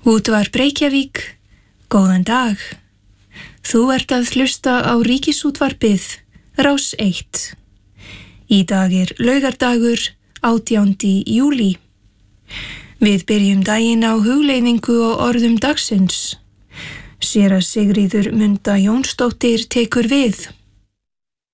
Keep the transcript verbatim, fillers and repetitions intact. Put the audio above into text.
Útvarp Reykjavík, góðan dag. Þú ert að hlusta á Ríkisútvarpið, Rás eitt. Í dag er laugardagur, átjándi júlí. Við byrjum daginn á hugleiðingu og orðum dagsins. Séra Sigríður Munda Jónsdóttir tekur við.